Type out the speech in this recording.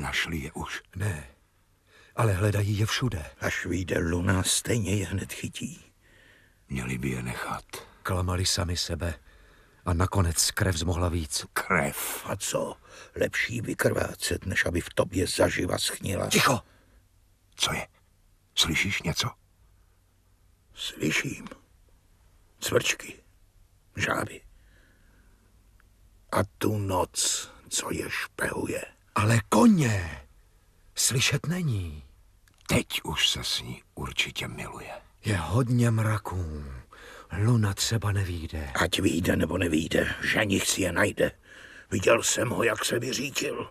Našli je už. Ne, ale hledají je všude. Až vyjde luna, stejně je hned chytí. Měli by je nechat. Klamali sami sebe a nakonec krev zmohla víc. Krev. A co? Lepší vykrvácet, než aby v tobě zaživa schnila. Ticho! Co je? Slyšíš něco? Slyším. Cvrčky. Žáby. A tu noc, co je špehuje. Ale koně slyšet není. Teď už se s ní určitě miluje. Je hodně mraků. Luna třeba nevyjde. Ať vyjde nebo nevyjde, ženich si je najde. Viděl jsem ho, jak se vyřítil.